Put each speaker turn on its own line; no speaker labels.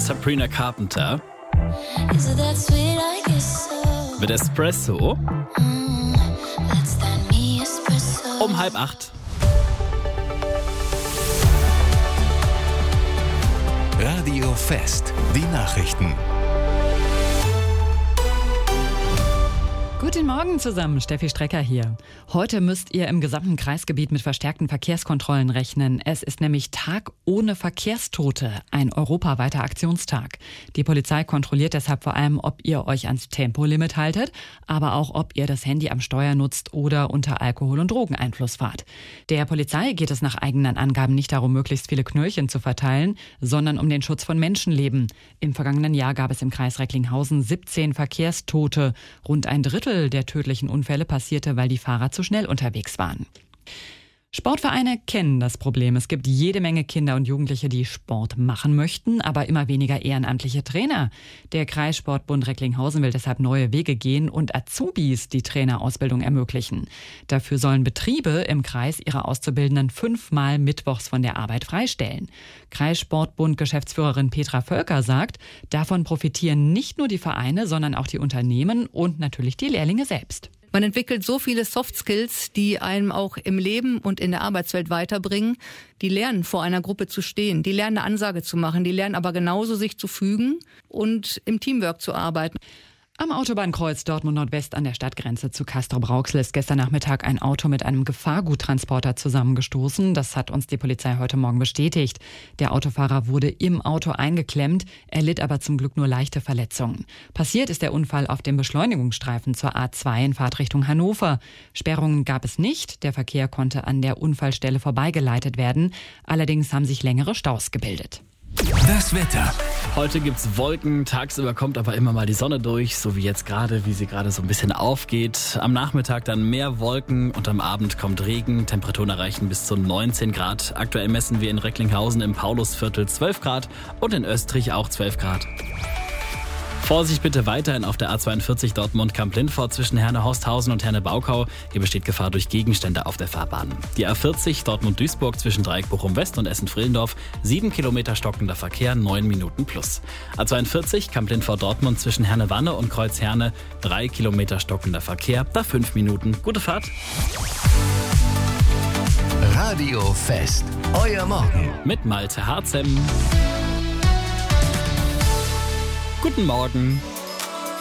Sabrina Carpenter. Mit Espresso. Um 7:30.
Radio Fest, die Nachrichten.
Guten Morgen zusammen, Steffi Strecker hier. Heute müsst ihr im gesamten Kreisgebiet mit verstärkten Verkehrskontrollen rechnen. Es ist nämlich Tag ohne Verkehrstote, ein europaweiter Aktionstag. Die Polizei kontrolliert deshalb vor allem, ob ihr euch ans Tempolimit haltet, aber auch, ob ihr das Handy am Steuer nutzt oder unter Alkohol- und Drogeneinfluss fahrt. Der Polizei geht es nach eigenen Angaben nicht darum, möglichst viele Knöllchen zu verteilen, sondern um den Schutz von Menschenleben. Im vergangenen Jahr gab es im Kreis Recklinghausen 17 Verkehrstote. Rund ein Drittel der tödlichen Unfälle passierte, weil die Fahrer zu schnell unterwegs waren. Sportvereine kennen das Problem. Es gibt jede Menge Kinder und Jugendliche, die Sport machen möchten, aber immer weniger ehrenamtliche Trainer. Der Kreissportbund Recklinghausen will deshalb neue Wege gehen und Azubis die Trainerausbildung ermöglichen. Dafür sollen Betriebe im Kreis ihre Auszubildenden 5-mal mittwochs von der Arbeit freistellen. Kreissportbund-Geschäftsführerin Petra Völker sagt, davon profitieren nicht nur die Vereine, sondern auch die Unternehmen und natürlich die Lehrlinge selbst.
Man entwickelt so viele Soft Skills, die einem auch im Leben und in der Arbeitswelt weiterbringen. Die lernen, vor einer Gruppe zu stehen, die lernen eine Ansage zu machen, die lernen aber genauso sich zu fügen und im Teamwork zu arbeiten.
Am Autobahnkreuz Dortmund-Nordwest an der Stadtgrenze zu Castrop-Rauxel ist gestern Nachmittag ein Auto mit einem Gefahrguttransporter zusammengestoßen. Das hat uns die Polizei heute Morgen bestätigt. Der Autofahrer wurde im Auto eingeklemmt, erlitt aber zum Glück nur leichte Verletzungen. Passiert ist der Unfall auf dem Beschleunigungsstreifen zur A2 in Fahrtrichtung Hannover. Sperrungen gab es nicht. Der Verkehr konnte an der Unfallstelle vorbeigeleitet werden. Allerdings haben sich längere Staus gebildet.
Das Wetter.
Heute gibt's Wolken, tagsüber kommt aber immer mal die Sonne durch, so wie jetzt gerade, wie sie gerade so ein bisschen aufgeht. Am Nachmittag dann mehr Wolken und am Abend kommt Regen. Temperaturen erreichen bis zu 19 Grad. Aktuell messen wir in Recklinghausen im Paulusviertel 12 Grad und in Österreich auch 12 Grad. Vorsicht bitte weiterhin auf der A42 Dortmund-Kamp-Lindfort zwischen Herne-Horsthausen und Herne-Baukau. Hier besteht Gefahr durch Gegenstände auf der Fahrbahn. Die A40 Dortmund-Duisburg zwischen Dreieck-Bochum-West und Essen-Frillendorf. 7 Kilometer stockender Verkehr, 9 Minuten plus. A42 Kamp-Lindfort-Dortmund zwischen Herne-Wanne und Kreuz-Herne. 3 Kilometer stockender Verkehr, da 5 Minuten. Gute Fahrt.
Radio Fest, euer Morgen.
Mit Malte Harzem. Guten Morgen.